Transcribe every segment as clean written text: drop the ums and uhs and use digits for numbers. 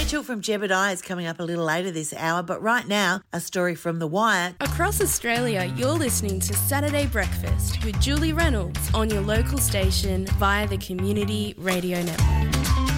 Rachel from Jebediah is coming up a little later this hour, but right now, a story from The Wire. Across Australia, you're listening to Saturday Breakfast with Julie Reynolds on your local station via the Community Radio Network.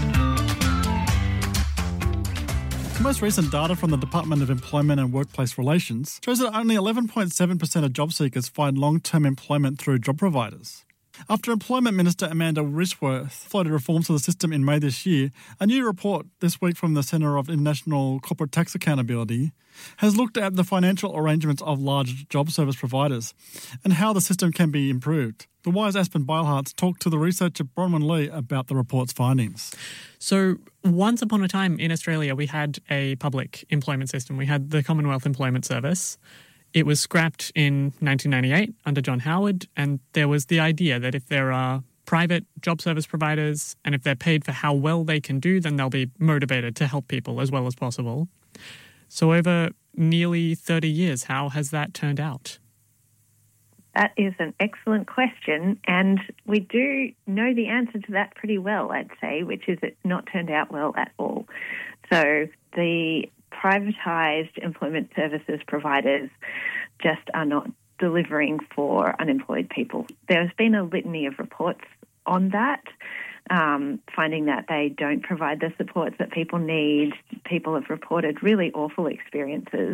Most recent data from the Department of Employment and Workplace Relations shows that only 11.7% of job seekers find long-term employment through job providers. After Employment Minister Amanda Rishworth floated reforms to the system in May this year, a new report this week from the Centre of International Corporate Tax Accountability has looked at the financial arrangements of large job service providers and how the system can be improved. The Wire's Aspen Beilhartz talked to the researcher Bronwyn Lee about the report's findings. So once upon a time in Australia, we had a public employment system. We had the Commonwealth Employment Service. It was scrapped in 1998 under John Howard, and there was the idea that if there are private job service providers and if they're paid for how well they can do, then they'll be motivated to help people as well as possible. So over nearly 30 years, how has that turned out? That is an excellent question, and we do know the answer to that pretty well, I'd say, which is it's not turned out well at all. So the privatised employment services providers just are not delivering for unemployed people. There's been a litany of reports on that, finding that they don't provide the supports that people need. People have reported really awful experiences.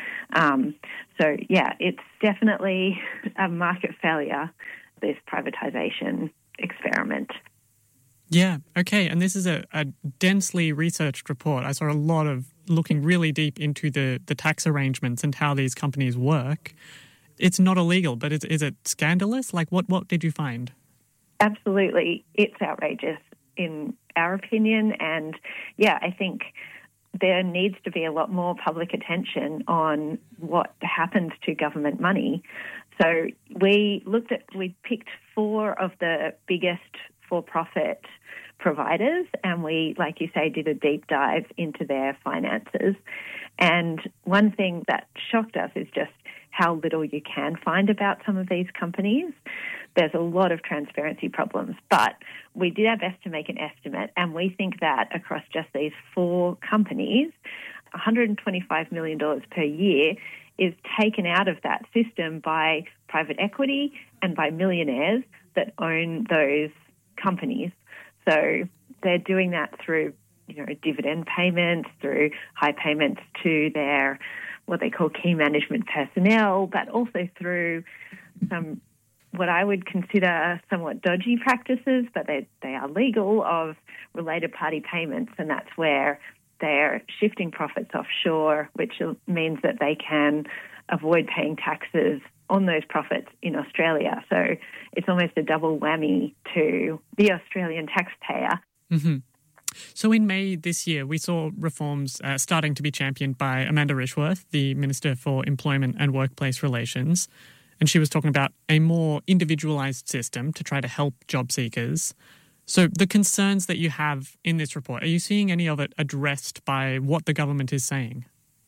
So, yeah, it's definitely a market failure, this privatisation experiment. Yeah, okay, and this is a densely researched report. I saw a lot of looking really deep into the tax arrangements and how these companies work. It's not illegal, but is it scandalous? Like, what did you find? Absolutely. It's outrageous in our opinion, and, yeah, I think there needs to be a lot more public attention on what happens to government money. So we picked 4 of the biggest for-profit providers, and we, like you say, did a deep dive into their finances. And one thing that shocked us is just how little you can find about some of these companies. There's a lot of transparency problems, but we did our best to make an estimate, and we think that across just these 4 companies, $125 million per year is taken out of that system by private equity and by millionaires that own those companies. So they're doing that through, dividend payments, through high payments to their what they call key management personnel, but also through some what I would consider somewhat dodgy practices, but they are legal, of related party payments, and that's where they're shifting profits offshore, which means that they can avoid paying taxes on those profits in Australia. So it's almost a double whammy to the Australian taxpayer. Mm-hmm. So in May this year, we saw reforms starting to be championed by Amanda Rishworth, the Minister for Employment and Workplace Relations. And she was talking about a more individualised system to try to help job seekers. So the concerns that you have in this report, are you seeing any of it addressed by what the government is saying?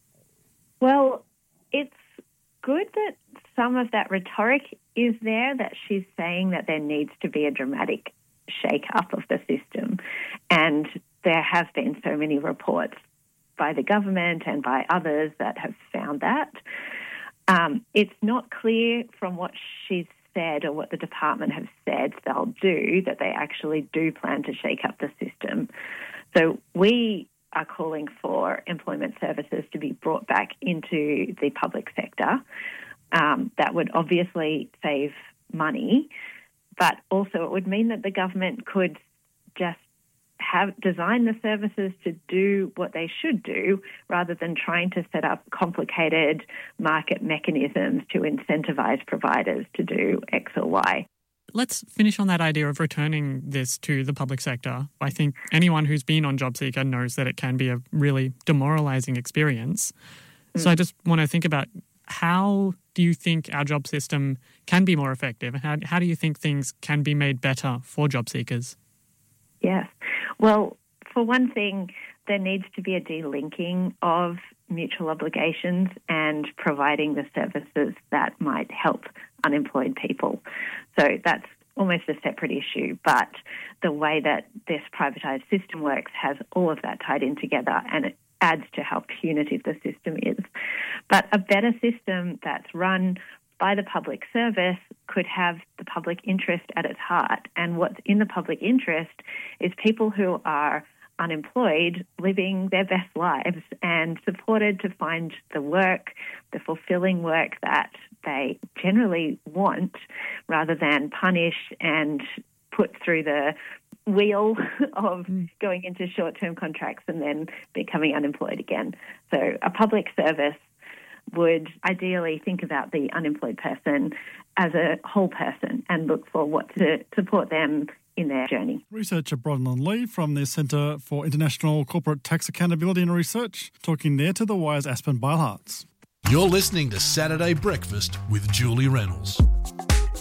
Well, it's good that some of that rhetoric is there, that she's saying that there needs to be a dramatic shake-up of the system. And there have been so many reports by the government and by others that have found that. It's not clear from what she's said or what the department have said they'll do that they actually do plan to shake up the system. So we are calling for employment services to be brought back into the public sector. That would obviously save money, but also it would mean that the government could just design the services to do what they should do rather than trying to set up complicated market mechanisms to incentivise providers to do X or Y. Let's finish on that idea of returning this to the public sector. I think anyone who's been on JobSeeker knows that it can be a really demoralising experience. So I just want to think about, how do you think our job system can be more effective? How do you think things can be made better for job seekers? Yes. Well, for one thing, there needs to be a delinking of mutual obligations and providing the services that might help unemployed people. So that's almost a separate issue, but the way that this privatised system works has all of that tied in together, and it adds to how punitive the system is. But a better system that's run by the public service could have the public interest at its heart. And what's in the public interest is people who are unemployed living their best lives and supported to find the work, the fulfilling work that they generally want, rather than punish and put through the wheel of going into short-term contracts and then becoming unemployed again. So a public service would ideally think about the unemployed person as a whole person and look for what to support them in their journey. Researcher Bronwyn Lee from the Centre for International Corporate Tax Accountability and Research, talking there to The Wire's Aspen Beilhartz. You're listening to Saturday Breakfast with Julie Reynolds.